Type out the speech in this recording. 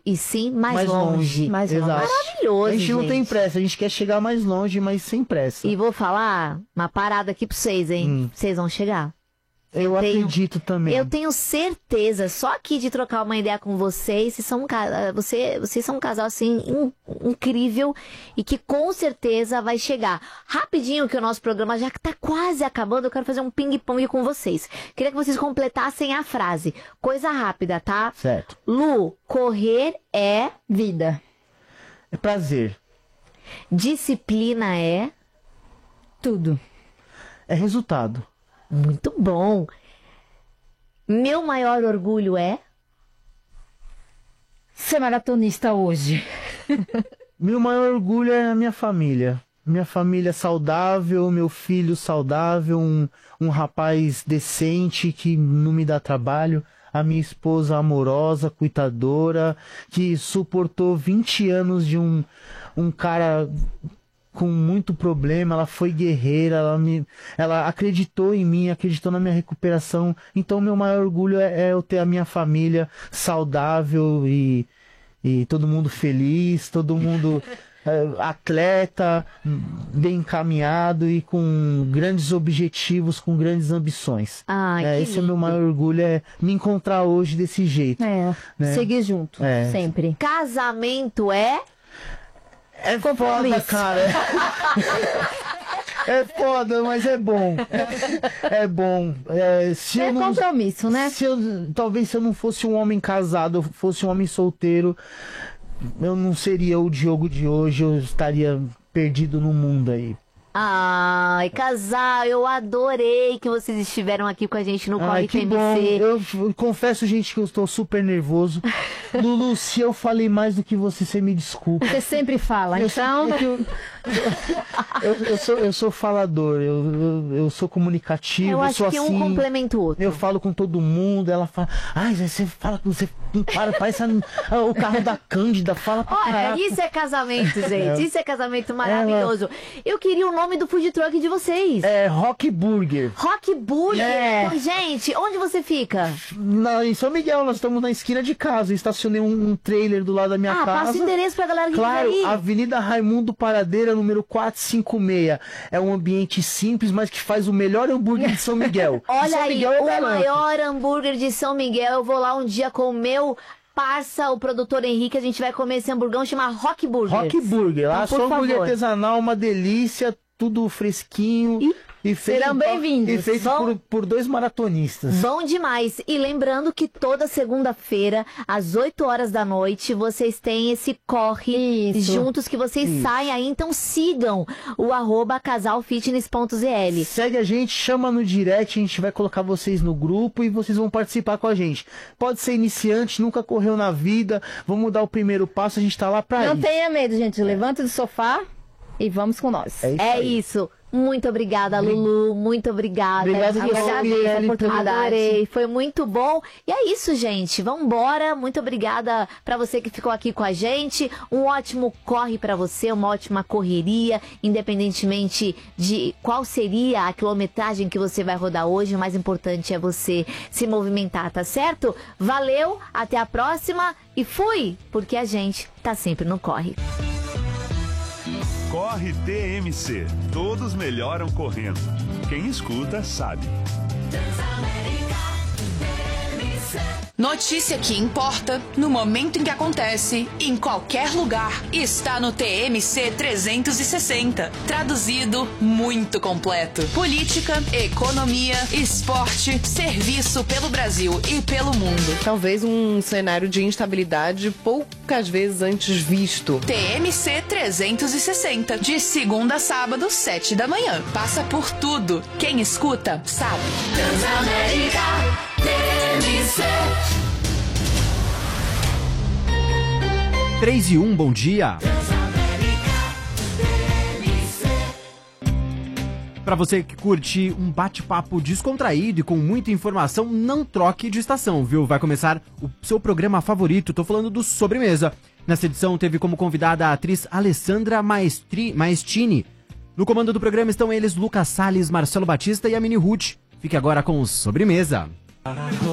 e sim mais longe. Mais longe. Maravilhoso, A gente não tem pressa, a gente quer chegar mais longe, mas sem pressa. E vou falar uma parada aqui pra vocês, hein? Vocês vão chegar. Eu acredito também. Eu tenho certeza, só aqui de trocar uma ideia com vocês, vocês são um casal, assim, incrível e que com certeza vai chegar. Rapidinho, que o nosso programa já tá quase acabando, eu quero fazer um ping-pong com vocês. Queria que vocês completassem a frase. Coisa rápida, tá? Certo. Lu, correr é... Vida. É prazer. Disciplina é... Tudo. É resultado. Muito bom. Meu maior orgulho é... Ser maratonista hoje. Meu maior orgulho é a minha família. Minha família saudável, meu filho saudável, um rapaz decente que não me dá trabalho. A minha esposa amorosa, cuidadora, que suportou 20 anos de um cara... com muito problema, ela foi guerreira, ela acreditou em mim, acreditou na minha recuperação. Então meu maior orgulho é eu ter a minha família saudável e todo mundo feliz, todo mundo atleta, bem encaminhado e com grandes objetivos, com grandes ambições. Esse é o meu maior orgulho, é me encontrar hoje desse jeito. Né? Seguir junto, sempre. Casamento é... É foda, cara. É foda, mas é bom. É bom. Compromisso, né? Talvez se eu não fosse um homem casado, eu fosse um homem solteiro, eu não seria o Diogo de hoje, eu estaria perdido no mundo aí. Ai, casal, eu adorei que vocês estiveram aqui com a gente no Corre TMC. Bom. Eu confesso, gente, que eu estou super nervoso. Lulu, se eu falei mais do que você me desculpa. Você sempre fala, então... Eu sou falador, eu sou comunicativo. Eu acho sou que assim, um complementa o outro. Eu falo com todo mundo, ela fala... Ai, você fala que você não para, parece o carro da Cândida, fala pra caraca. Isso é casamento, gente. Isso é casamento maravilhoso. Eu queria o nome do food truck de vocês. É Rock Burger. Rock Burger? Gente, onde você fica? Em São Miguel, nós estamos na esquina de casa. Eu estacionei um trailer do lado da minha casa. Passa o endereço pra galera que Claro, quiser ir. Avenida Raimundo Paradeira, número 456. É um ambiente simples, mas que faz o melhor hambúrguer de São Miguel. Olha São aí, Miguel, o maior hambúrguer de São Miguel. Eu vou lá um dia com o meu parça, o produtor Henrique, a gente vai comer esse hamburgão, chama Rock Burger. Rock Burger, lá então, só hambúrguer artesanal, uma delícia, tudo fresquinho. E serão bem-vindos. E feito por 2 maratonistas. Bom demais. E lembrando que toda segunda-feira, às 8 horas da noite, vocês têm esse corre juntos que vocês saem aí. Então sigam o @casalfitness.zl. Segue a gente, chama no direct, a gente vai colocar vocês no grupo e vocês vão participar com a gente. Pode ser iniciante, nunca correu na vida, vamos dar o primeiro passo, a gente tá lá pra isso. Não tenha medo, gente. Levanta do sofá e vamos com nós. É isso. Muito obrigada, Lulu. Muito obrigada. Obrigado pela oportunidade. Adorei. Foi muito bom. E é isso, gente. Vambora. Muito obrigada pra você que ficou aqui com a gente. Um ótimo corre pra você, uma ótima correria, independentemente de qual seria a quilometragem que você vai rodar hoje. O mais importante é você se movimentar, tá certo? Valeu, até a próxima e fui, porque a gente tá sempre no corre. Corre TMC. Todos melhoram correndo. Quem escuta sabe. Notícia que importa, no momento em que acontece, em qualquer lugar, está no TMC 360. Traduzido, muito completo. Política, economia, esporte, serviço pelo Brasil e pelo mundo. Talvez um cenário de instabilidade poucas vezes antes visto. TMC 360, de segunda a sábado, 7 da manhã. Passa por tudo. Quem escuta, sabe. Transamérica TMC. 3 e 1, bom dia. Para você que curte um bate-papo descontraído e com muita informação, não troque de estação, viu? Vai começar o seu programa favorito, tô falando do Sobremesa. Nessa edição teve como convidada a atriz Alessandra Maestini. No comando do programa estão eles Lucas Salles, Marcelo Batista e a Mini Ruth. Fique agora com o Sobremesa.